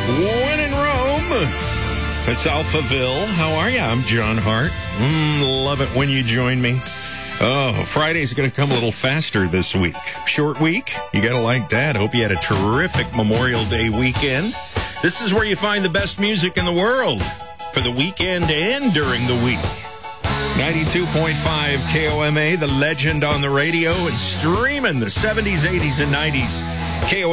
When in Rome, it's Alphaville. How are you? I'm John Hart. Love it when you join me. Oh, Friday's going to come a little faster this week. Short week. You got to like that. Hope you had a terrific Memorial Day weekend. This is where you find the best music in the world for the weekend and during the week. 92.5 KOMA, the legend on the radio, and streaming the 70s, 80s, and 90s. KOMA.